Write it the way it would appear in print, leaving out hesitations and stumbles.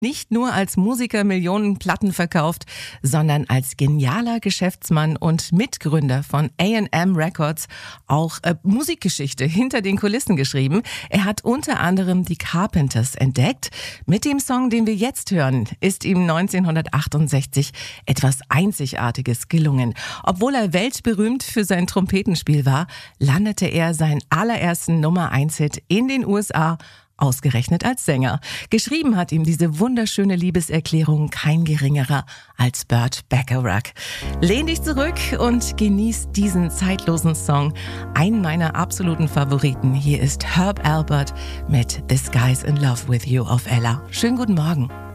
Nicht nur als Musiker Millionen Platten verkauft, sondern als genialer Geschäftsmann und Mitgründer von A&M Records auch Musikgeschichte hinter den Kulissen geschrieben. Er hat unter anderem die Carpenters entdeckt. Mit dem Song, den wir jetzt hören, ist ihm 1968 etwas Einzigartiges gelungen. Obwohl er weltberühmt für sein Trompetenspiel war, landete er seinen allerersten Nummer-1-Hit in den USA, ausgerechnet als Sänger. Geschrieben hat ihm diese wunderschöne Liebeserklärung kein geringerer als Burt Bacharach. Lehn dich zurück und genieß diesen zeitlosen Song. Ein meiner absoluten Favoriten. Hier ist Herb Alpert mit The Sky's in Love with You auf Ella. Schönen guten Morgen.